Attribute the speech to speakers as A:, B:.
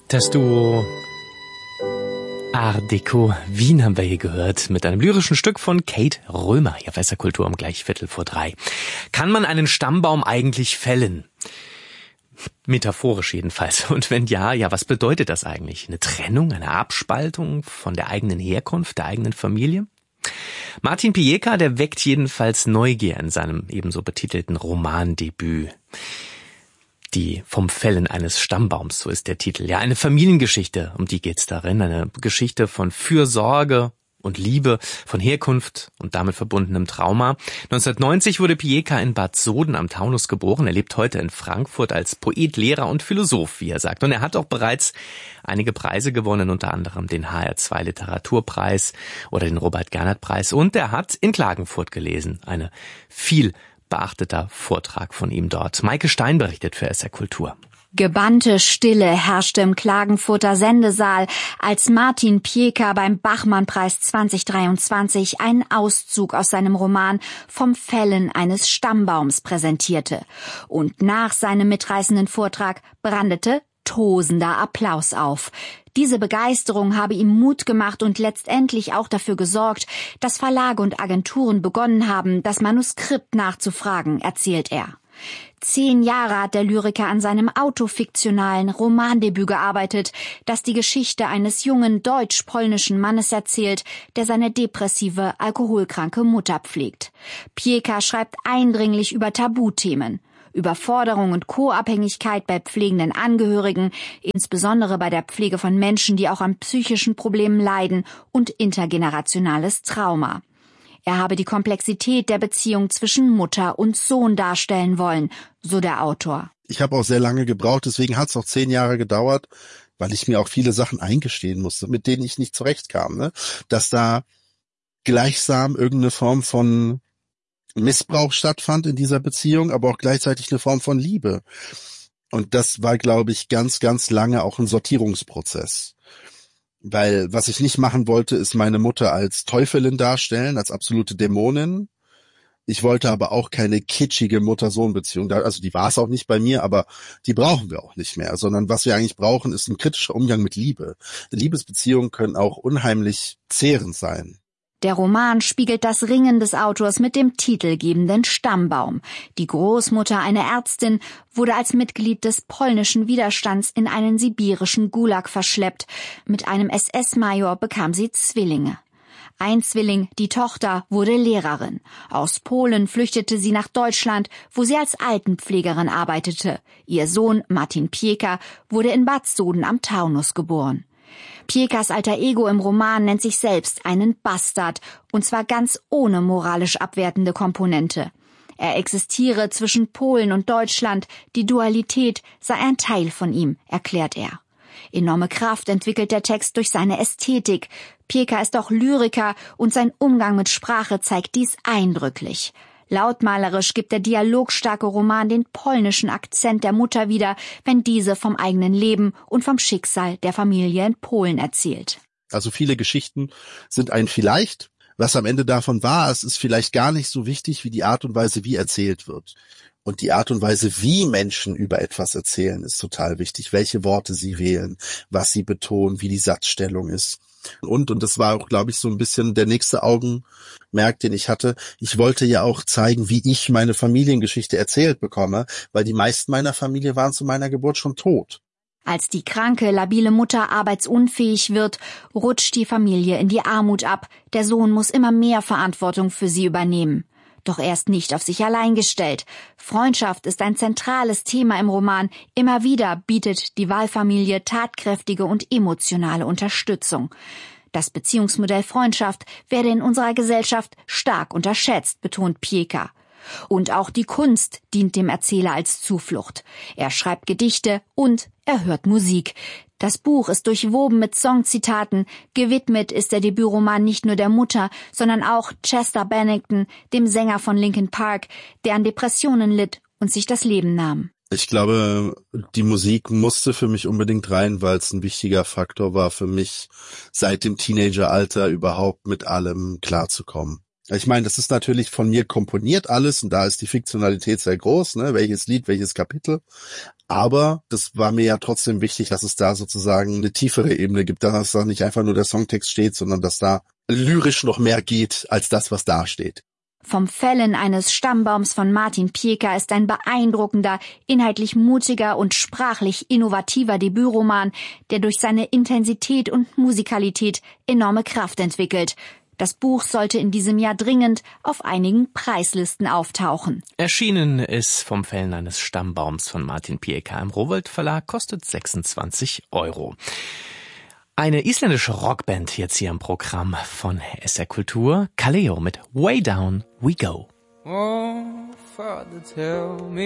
A: Das Duo Art Deco Wien haben wir hier gehört mit einem lyrischen Stück von Kate Römer. Hier auf SR Kultur um gleich 2:15. Kann man einen Stammbaum eigentlich fällen? Metaphorisch jedenfalls. Und wenn ja, was bedeutet das eigentlich? Eine Trennung, eine Abspaltung von der eigenen Herkunft, der eigenen Familie? Martin Pieka, der weckt jedenfalls Neugier in seinem ebenso betitelten Romandebüt. Die vom Fällen eines Stammbaums, so ist der Titel. Ja, eine Familiengeschichte, um die geht's darin. Eine Geschichte von Fürsorge und Liebe, von Herkunft und damit verbundenem Trauma. 1990 wurde Pieka in Bad Soden am Taunus geboren. Er lebt heute in Frankfurt als Poet, Lehrer und Philosoph, wie er sagt. Und er hat auch bereits einige Preise gewonnen, unter anderem den HR2 Literaturpreis oder den Robert-Gernert-Preis. Und er hat in Klagenfurt gelesen. Eine viel beachteter Vortrag von ihm dort. Maike Stein berichtet für SR Kultur.
B: Gebannte Stille herrschte im Klagenfurter Sendesaal, als Martin Pieka beim Bachmann-Preis 2023 einen Auszug aus seinem Roman Vom Fällen eines Stammbaums präsentierte. Und nach seinem mitreißenden Vortrag brandete tosender Applaus auf. Diese Begeisterung habe ihm Mut gemacht und letztendlich auch dafür gesorgt, dass Verlage und Agenturen begonnen haben, das Manuskript nachzufragen, erzählt er. 10 Jahre hat der Lyriker an seinem autofiktionalen Romandebüt gearbeitet, das die Geschichte eines jungen deutsch-polnischen Mannes erzählt, der seine depressive, alkoholkranke Mutter pflegt. Pieka schreibt eindringlich über Tabuthemen. Überforderung und Co-Abhängigkeit bei pflegenden Angehörigen, insbesondere bei der Pflege von Menschen, die auch an psychischen Problemen leiden, und intergenerationales Trauma. Er habe die Komplexität der Beziehung zwischen Mutter und Sohn darstellen wollen, so der Autor.
C: Ich habe auch sehr lange gebraucht, deswegen hat es auch 10 Jahre gedauert, weil ich mir auch viele Sachen eingestehen musste, mit denen ich nicht zurechtkam, ne? Dass da gleichsam irgendeine Form von Missbrauch stattfand in dieser Beziehung, aber auch gleichzeitig eine Form von Liebe. Und das war, glaube ich, ganz, ganz lange auch ein Sortierungsprozess. Weil was ich nicht machen wollte, ist meine Mutter als Teufelin darstellen, als absolute Dämonin. Ich wollte aber auch keine kitschige Mutter-Sohn-Beziehung. Also die war es auch nicht bei mir, aber die brauchen wir auch nicht mehr. Sondern was wir eigentlich brauchen, ist ein kritischer Umgang mit Liebe. Liebesbeziehungen können auch unheimlich zehrend sein.
B: Der Roman spiegelt das Ringen des Autors mit dem titelgebenden Stammbaum. Die Großmutter, eine Ärztin, wurde als Mitglied des polnischen Widerstands in einen sibirischen Gulag verschleppt. Mit einem SS-Major bekam sie Zwillinge. Ein Zwilling, die Tochter, wurde Lehrerin. Aus Polen flüchtete sie nach Deutschland, wo sie als Altenpflegerin arbeitete. Ihr Sohn, Martin Pieka, wurde in Bad Soden am Taunus geboren. Piekas alter Ego im Roman nennt sich selbst einen Bastard, und zwar ganz ohne moralisch abwertende Komponente. Er existiere zwischen Polen und Deutschland, die Dualität sei ein Teil von ihm, erklärt er. Enorme Kraft entwickelt der Text durch seine Ästhetik. Pieka ist auch Lyriker und sein Umgang mit Sprache zeigt dies eindrücklich. Lautmalerisch gibt der dialogstarke Roman den polnischen Akzent der Mutter wieder, wenn diese vom eigenen Leben und vom Schicksal der Familie in Polen erzählt.
C: Also viele Geschichten sind ein Vielleicht. Was am Ende davon war, es ist vielleicht gar nicht so wichtig wie die Art und Weise, wie erzählt wird. Und die Art und Weise, wie Menschen über etwas erzählen, ist total wichtig. Welche Worte sie wählen, was sie betonen, wie die Satzstellung ist. Und das war auch, glaube ich, so ein bisschen der nächste Augenmerk, den ich hatte. Ich wollte ja auch zeigen, wie ich meine Familiengeschichte erzählt bekomme, weil die meisten meiner Familie waren zu meiner Geburt schon tot.
B: Als die kranke, labile Mutter arbeitsunfähig wird, rutscht die Familie in die Armut ab. Der Sohn muss immer mehr Verantwortung für sie übernehmen. Doch er ist nicht auf sich allein gestellt. Freundschaft ist ein zentrales Thema im Roman. Immer wieder bietet die Wahlfamilie tatkräftige und emotionale Unterstützung. Das Beziehungsmodell Freundschaft werde in unserer Gesellschaft stark unterschätzt, betont Pieka. Und auch die Kunst dient dem Erzähler als Zuflucht. Er schreibt Gedichte und er hört Musik. Das Buch ist durchwoben mit Songzitaten. Gewidmet ist der Debütroman nicht nur der Mutter, sondern auch Chester Bennington, dem Sänger von Linkin Park, der an Depressionen litt und sich das Leben nahm.
C: Ich glaube, die Musik musste für mich unbedingt rein, weil es ein wichtiger Faktor war für mich, seit dem Teenageralter überhaupt mit allem klarzukommen. Ich meine, das ist natürlich von mir komponiert alles und da ist die Fiktionalität sehr groß, ne? Welches Lied, welches Kapitel. Aber das war mir ja trotzdem wichtig, dass es da sozusagen eine tiefere Ebene gibt, dass da nicht einfach nur der Songtext steht, sondern dass da lyrisch noch mehr geht als das, was da steht.
B: Vom Fällen eines Stammbaums von Martin Pieka ist ein beeindruckender, inhaltlich mutiger und sprachlich innovativer Debütroman, der durch seine Intensität und Musikalität enorme Kraft entwickelt. Das Buch sollte in diesem Jahr dringend auf einigen Preislisten auftauchen.
A: Erschienen ist Vom Fällen eines Stammbaums von Martin Pieka im Rowohlt Verlag, kostet 26 €. Eine isländische Rockband jetzt hier im Programm von SR Kultur. Kaleo mit Way Down We Go.
D: Oh, Father, tell me